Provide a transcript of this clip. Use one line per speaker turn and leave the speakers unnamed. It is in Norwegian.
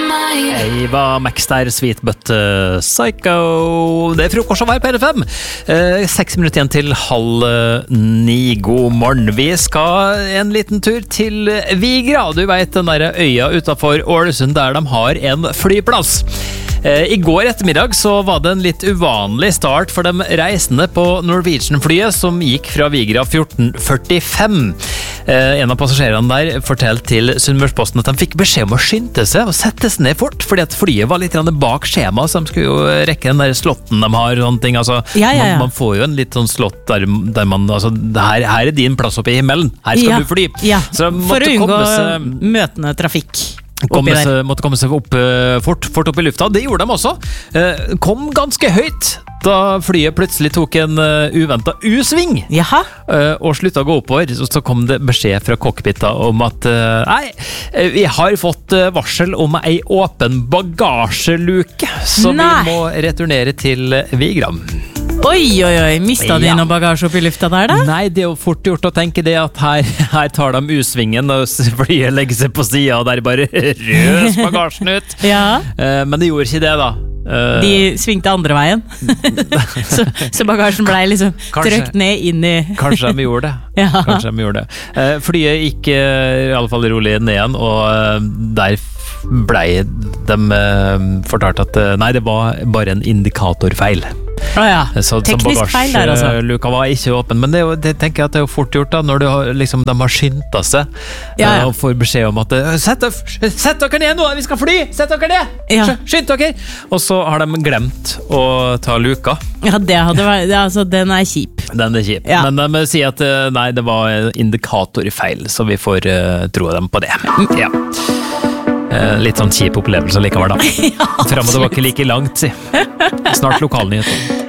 Eva Max der, Sweet But Psycho. Det frokost som var på RFM. 6 minutter igjen til 8:30. God morgen. Vi skal en liten tur til Vigra. Du vet den der øya utenfor Ålesund der de har en flyplass. I går ettermiddag så var det en litt uvanlig start for de reisende på Norwegian-flyet som gikk fra Vigra 14:45. En av passasjerene der fortalte til Sunnmørsposten at de fikk beskjed om å skynde seg og sette seg ned fort, fordi at flyet var litt bak skjema, så de skulle jo rekke den der slotten de har og sånne ting. Altså, man får jo en litt sånn slott der man, altså, her er din plass oppe i himmelen, her skal du fly.
Ja, for å unngå møtende trafikk.
Måtte komme seg opp fort opp i lufta. Det gjorde de også. Kom ganske høyt da flyet plutselig tok en uventet U-sving.
Jaha.
Og sluttet å gå oppover. Så kom det beskjed fra cockpita om at nei, vi har fått varsel om ei åpen bagasjeluke, så vi må returnere til Vigra.
Oi, mistet de noen bagasje opp i lufta der da?
Nei, det er jo fort gjort å tenke det at her tar de U-svingen og flyet legger seg på siden og der bare røs bagasjen ut. Men det gjorde ikke det da.
De svingte andre veien. så bagasjen ble liksom trykt ned inn i...
Kanskje de gjorde det. Flyet gikk i alle fall rolig ned igjen, og der ble de fortalt at nei, det var bare en indikatorfeil. Så
Teknisk feil der altså.
Luka var ikke åpen, men det tenker jeg at det er jo fort gjort da, når de har skyndet seg og får beskjed om at sett dere ned nå, vi skal fly, sett dere ned, skynd dere, og så har de glemt å ta luka.
Ja, altså, den er kjip.
Men de sier at nei, det var indikatorfeil, så vi får tro dem på det. Litt sånn kjip opplevelse likevel da. Frem og tilbake like langt, si. Snart lokalnyheter.